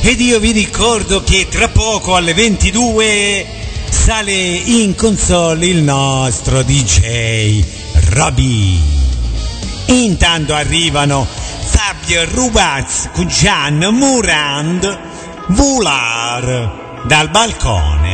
ed io vi ricordo che tra poco alle 22 sale in console il nostro DJ Roby. Intanto arrivano Fabio Rubaz con Gian Murand Volar dal balcone.